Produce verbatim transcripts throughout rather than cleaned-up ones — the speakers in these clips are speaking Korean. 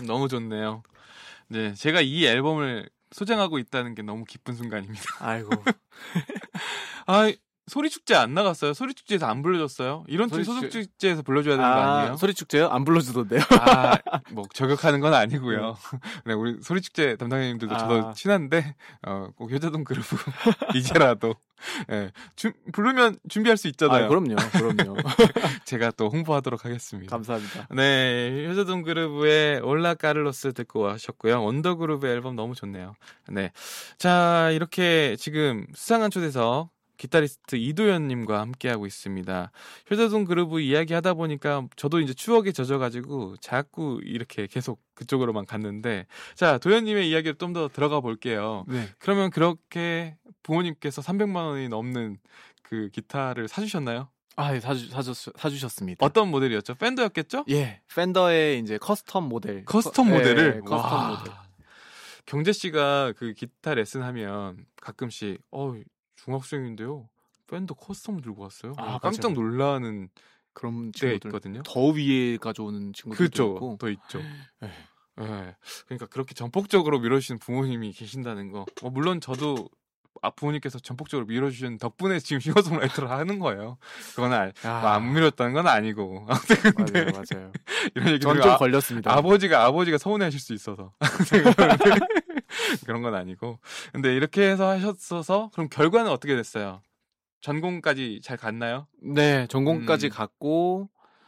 너무 좋네요. 네, 제가 이 앨범을 소장하고 있다는 게 너무 기쁜 순간입니다. 아이고. 아, 소리축제 안 나갔어요? 소리축제에서 안 불러줬어요? 이런 소리 소리축제에서 불러줘야 되는 아, 거 아니에요? 소리축제요? 안 불러주던데요? 아, 뭐 저격하는 건 아니고요. 네, 우리 소리축제 담당자님들도 아. 저도 친한데 어, 꼭 효자동 그룹 이제라도 네, 주, 부르면 준비할 수 있잖아요. 아, 그럼요, 그럼요. 제가 또 홍보하도록 하겠습니다. 감사합니다. 네, 효자동 그룹의 올라 카를로스 듣고 하셨고요. 원더 그룹의 앨범 너무 좋네요. 네, 자 이렇게 지금 수상한 초대석 기타리스트 이도현님과 함께하고 있습니다. 효자동 그룹 이야기 하다 보니까 저도 이제 추억에 젖어가지고 자꾸 이렇게 계속 그쪽으로만 갔는데, 자 도현님의 이야기를 좀 더 들어가 볼게요. 네. 그러면 그렇게 부모님께서 삼백만 원이 넘는 그 기타를 사주셨나요? 아, 예, 사주, 사주, 사주셨습니다. 어떤 모델이었죠? 팬더였겠죠? 예, 팬더의 이제 커스텀 모델. 커스텀 모델을? 예, 커스텀 와. 모델. 경재 씨가 그 기타 레슨 하면 가끔씩, 어, 중학생인데요. 팬더 커스텀 들고 왔어요. 아, 깜짝 놀라는 그런 때 친구들 있거든요. 더 위에 가져오는 친구들도 그렇죠. 있고. 더 있죠. 네. 네. 그러니까 그렇게 전폭적으로 밀어주시는 부모님이 계신다는 거. 뭐 물론 저도 아, 부모님께서 전폭적으로 밀어주신 덕분에 지금 싱어송라이터를 하는 거예요. 그건 아, 아. 뭐 안 밀었다는 건 아니고. 아무튼 근데 맞아요, 맞아요. 이런 얘기 전 좀 아, 걸렸습니다. 아버지가 아버지가 서운해하실 수 있어서 그런 건 아니고. 근데 이렇게 해서 하셨어서 그럼 결과는 어떻게 됐어요? 전공까지 잘 갔나요? 네, 전공까지 음. 갔고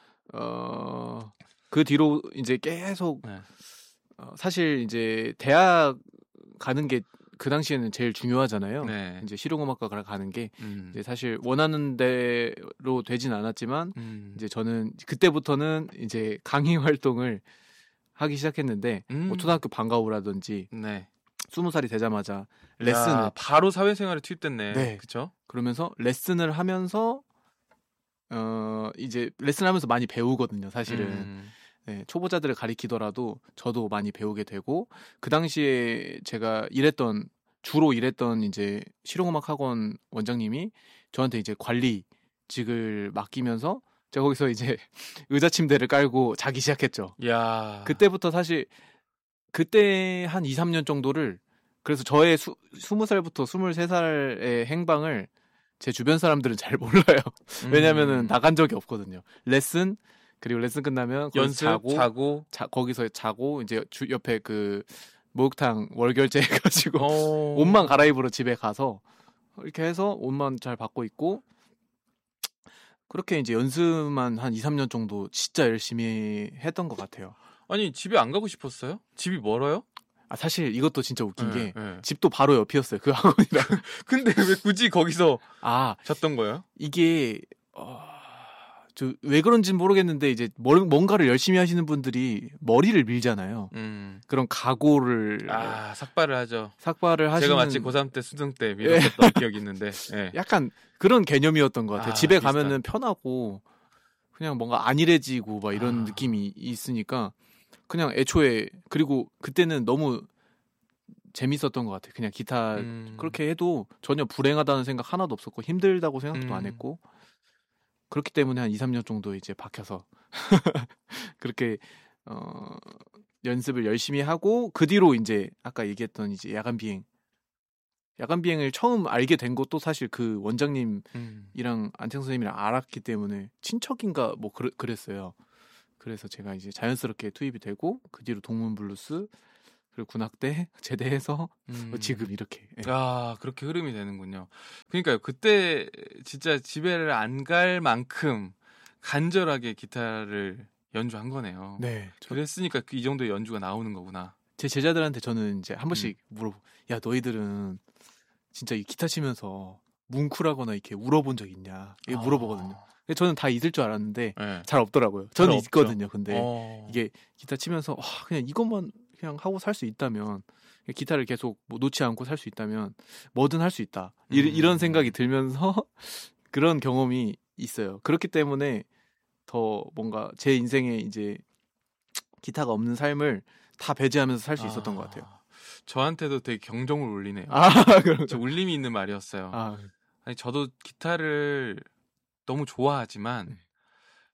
어, 그 뒤로 이제 계속 네. 어, 사실 이제 대학 가는 게 그 당시에는 제일 중요하잖아요. 네. 이제 실용음악과를 가는 게 음. 이제 사실 원하는 대로 되진 않았지만 음. 이제 저는 그때부터는 이제 강의 활동을 하기 시작했는데 음. 뭐 초등학교 방과후라든지 네. 스무 살이 되자마자 레슨을 야, 바로 사회생활에 투입됐네. 네. 그렇죠? 그러면서 레슨을 하면서 어 이제 레슨하면서 많이 배우거든요. 사실은. 음. 네, 초보자들을 가리키더라도 저도 많이 배우게 되고 그 당시에 제가 일했던 주로 일했던 이제 실용음악 학원 원장님이 저한테 이제 관리직을 맡기면서 제가 거기서 이제 의자 침대를 깔고 자기 시작했죠. 야. 그때부터 사실 그때 한 이, 삼 년 정도를 그래서 저의 수, 스무 살부터 스물세 살의 행방을 제 주변 사람들은 잘 몰라요. 왜냐면은 음. 나간 적이 없거든요. 레슨 그리고 레슨 끝나면 연습 자고, 자고. 자, 거기서 자고 이제 주, 옆에 그 목욕탕 월결제 해가지고 오. 옷만 갈아입으러 집에 가서 이렇게 해서 옷만 잘 받고 있고 그렇게 이제 연습만 한 이, 삼 년 정도 진짜 열심히 했던 것 같아요. 아니 집에 안 가고 싶었어요? 집이 멀어요? 아 사실 이것도 진짜 웃긴 네, 게 네. 집도 바로 옆이었어요. 그 학원이랑. 근데 왜 굳이 거기서 아 잤던 거예요? 이게 어... 저 왜 그런지는 모르겠는데 이제 뭔가를 열심히 하시는 분들이 머리를 밀잖아요. 음. 그런 각오를 아 삭발을 하죠. 삭발을 하시는 제가 마치 고삼 때 수능 때 밀었던 기억이 있는데 네. 약간 그런 개념이었던 것 같아요. 아, 집에 비슷한. 가면은 편하고 그냥 뭔가 안일해지고 막 이런 아. 느낌이 있으니까 그냥 애초에 그리고 그때는 너무 재밌었던 것 같아요. 그냥 기타 음. 그렇게 해도 전혀 불행하다는 생각 하나도 없었고 힘들다고 생각도 음. 안 했고. 그렇기 때문에 한 이, 삼 년 정도 이제 박혀서 그렇게 어, 연습을 열심히 하고 그 뒤로 이제 아까 얘기했던 이제 야간 비행 야간 비행을 처음 알게 된 것도 사실 그 원장님이랑 음. 안창 선생님이랑 알았기 때문에 친척인가 뭐 그랬, 그랬어요. 그래서 제가 이제 자연스럽게 투입이 되고 그 뒤로 동문 블루스 그리고 군악대 제대해서 음. 지금 이렇게. 아 그렇게 흐름이 되는군요. 그러니까요. 그때 진짜 집에를 안 갈 만큼 간절하게 기타를 연주한 거네요. 네. 그랬으니까 이 정도의 연주가 나오는 거구나. 제 제자들한테 저는 이제 한 번씩 음. 물어보. 야 너희들은 진짜 이 기타 치면서 뭉클하거나 이렇게 울어본 적 있냐? 이게 아. 물어보거든요. 저는 다 있을 줄 알았는데 네. 잘 없더라고요. 저는 있거든요. 근데 어. 이게 기타 치면서 와, 그냥 이것만 그냥 하고 살 수 있다면 기타를 계속 뭐 놓지 않고 살 수 있다면 뭐든 할 수 있다. 음. 이런 생각이 들면서 그런 경험이 있어요. 그렇기 때문에 더 뭔가 제 인생에 이제 기타가 없는 삶을 다 배제하면서 살 수 있었던 아. 것 같아요. 저한테도 되게 경종을 울리네요. 아, 그런 울림이 있는 말이었어요. 아. 아니 저도 기타를 너무 좋아하지만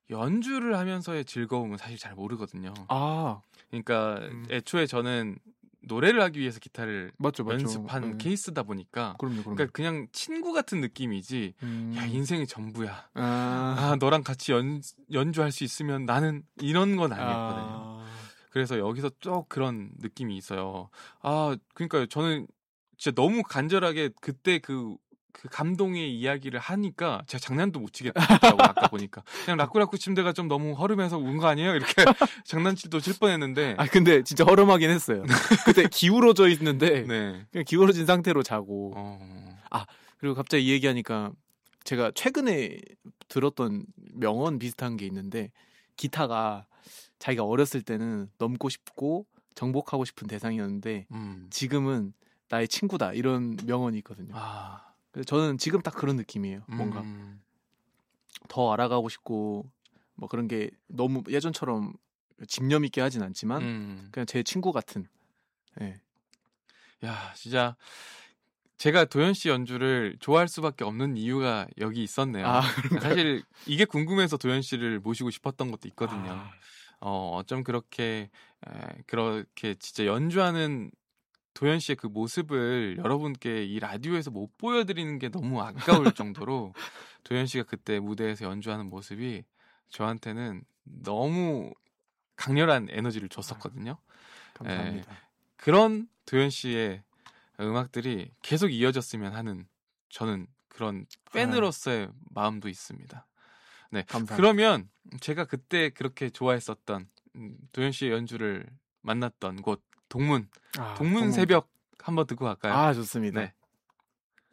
연주를 하면서의 즐거움은 사실 잘 모르거든요. 아, 그러니까 음. 애초에 저는 노래를 하기 위해서 기타를 맞죠, 맞죠. 연습한 네. 케이스다 보니까 그럼요, 그럼요. 그러니까 그냥 친구 같은 느낌이지. 음. 야, 인생이 전부야. 아, 아, 너랑 같이 연, 연주할 수 있으면 나는 이런 건 아니었거든요. 아. 그래서 여기서 또 그런 느낌이 있어요. 아, 그러니까 저는 진짜 너무 간절하게 그때 그, 그 감동의 이야기를 하니까 제가 장난도 못 치겠더라고요. 아까 보니까. 그냥 라꾸라꾸 침대가 좀 너무 허름해서 운 거 아니에요? 이렇게 장난질도 칠 뻔했는데. 아, 근데 진짜 허름하긴 했어요. 그때 기울어져 있는데 네. 그냥 기울어진 상태로 자고. 어... 아, 그리고 갑자기 이 얘기하니까 제가 최근에 들었던 명언 비슷한 게 있는데 기타가 자기가 어렸을 때는 넘고 싶고 정복하고 싶은 대상이었는데 음. 지금은 나의 친구다 이런 명언이 있거든요. 아. 그래서 저는 지금 딱 그런 느낌이에요. 뭔가 음. 더 알아가고 싶고 뭐 그런 게 너무 예전처럼 집념 있게 하진 않지만 음. 그냥 제 친구 같은. 네. 야, 진짜 제가 도현 씨 연주를 좋아할 수밖에 없는 이유가 여기 있었네요. 아, 사실 이게 궁금해서 도현 씨를 모시고 싶었던 것도 있거든요. 아. 어, 어쩜 그렇게 에, 그렇게 진짜 연주하는 도현 씨의 그 모습을 여러분께 이 라디오에서 못 보여드리는 게 너무 아까울 정도로 도현 씨가 그때 무대에서 연주하는 모습이 저한테는 너무 강렬한 에너지를 줬었거든요. 감사합니다. 에, 그런 도현 씨의 음악들이 계속 이어졌으면 하는 저는 그런 팬으로서의 아. 마음도 있습니다. 네, 감사합니다. 그러면 제가 그때 그렇게 좋아했었던 도현 씨의 연주를 만났던 곳 동문, 아, 동문, 동문 새벽 한번 듣고 갈까요? 아, 좋습니다. 네.